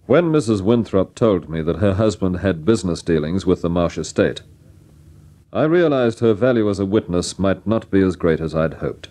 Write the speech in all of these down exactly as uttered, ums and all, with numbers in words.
When Missus Winthrop told me that her husband had business dealings with the Marsh estate, I realized her value as a witness might not be as great as I'd hoped.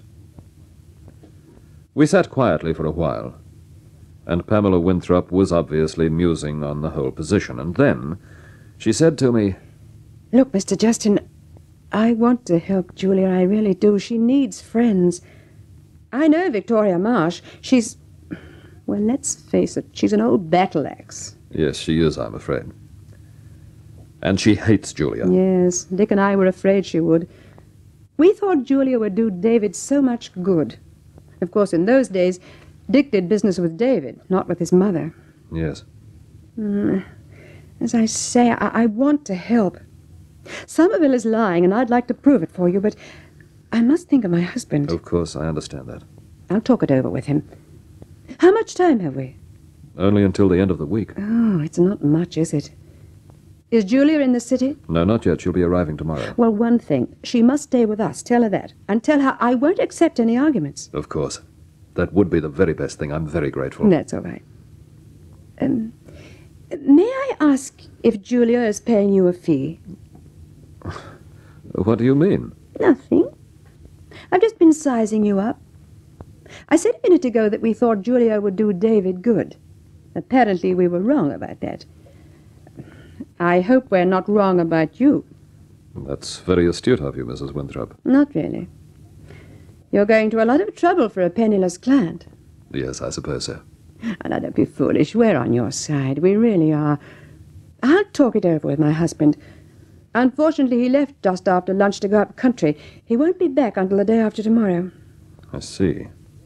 We sat quietly for a while, and Pamela Winthrop was obviously musing on the whole position, and then she said to me, "Look, Mister Justin, I want to help Julia, I really do. She needs friends. I know Victoria Marsh. She's... Well, let's face it, she's an old battle axe." "Yes, she is, I'm afraid. And she hates Julia." "Yes, Dick and I were afraid she would. We thought Julia would do David so much good. Of course, in those days, Dick did business with David, not with his mother." "Yes." Mm, as I say, I, I want to help. Somerville is lying, and I'd like to prove it for you, but I must think of my husband." "Of course, I understand that." "I'll talk it over with him. How much time have we?" "Only until the end of the week." "Oh, it's not much, is it? Is Julia in the city?" "No, not yet. She'll be arriving tomorrow." "Well, one thing. She must stay with us. Tell her that. And tell her I won't accept any arguments." "Of course. That would be the very best thing. I'm very grateful." "That's all right. Um, may I ask if Julia is paying you a fee?" "What do you mean?" "Nothing. I've just been sizing you up. I said a minute ago that we thought Julia would do David good. Apparently we were wrong about that. I hope we're not wrong about you." "That's very astute of you, Missus Winthrop." "Not really. You're going to a lot of trouble for a penniless client." "Yes, I suppose so." And now, don't be foolish. We're on your side. We really are. I'll talk it over with my husband. Unfortunately, he left just after lunch to go up country. He won't be back until the day after tomorrow." "I see.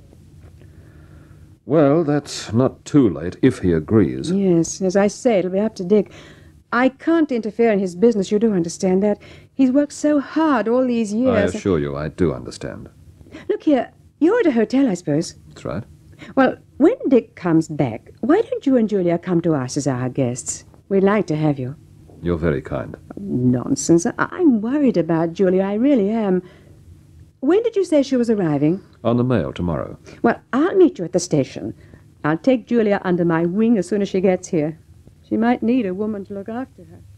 Well, that's not too late, if he agrees." "Yes, as I say, it'll be up to Dick. I can't interfere in his business, you do understand that. He's worked so hard all these years. "I assure you, I do understand." Look here, you're at a hotel, I suppose?" "That's right." "Well, when Dick comes back, why don't you and Julia come to us as our guests? We'd like to have you." "You're very kind." "Nonsense. I- I'm worried about Julia, I really am. When did you say she was arriving?" "On the mail tomorrow." "Well, I'll meet you at the station. I'll take Julia under my wing as soon as she gets here. She might need a woman to look after her."